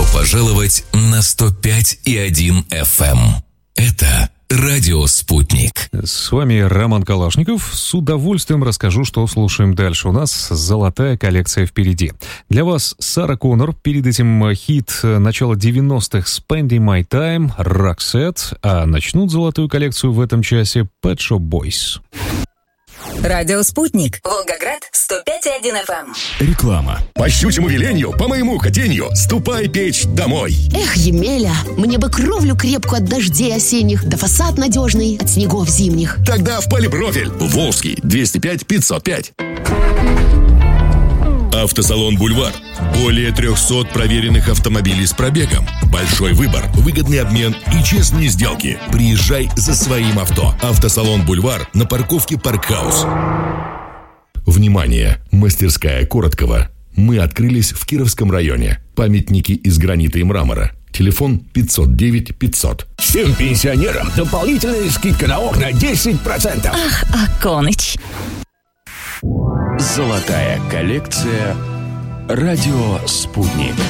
пожаловать на 105,1 FM. Это Радио «Спутник». С вами Роман Калашников. С удовольствием расскажу, что слушаем дальше. У нас золотая коллекция впереди. Для вас Сара Коннор, перед этим хит начала 90-х «Spending My Time», «Roxette», а начнут золотую коллекцию в этом часе Pet Shop Boys. Радио «Спутник». Волгоград, 105,1 FM. Реклама. По щучьему велению, по моему хотению, ступай печь домой. Эх, Емеля, мне бы кровлю крепкую от дождей осенних, да фасад надежный от снегов зимних. Тогда в Полипрофиль. Волжский, 205-505. Автосалон «Бульвар». Более 300 проверенных автомобилей с пробегом. Большой выбор, выгодный обмен и честные сделки. Приезжай за своим авто. Автосалон «Бульвар» на парковке «Паркхаус». Внимание! Мастерская Короткова. Мы открылись в Кировском районе. Памятники из гранита и мрамора. Телефон 509 500. Всем пенсионерам дополнительная скидка на окна 10%. Ах, Аконыч. Золотая коллекция «Радио Спутник».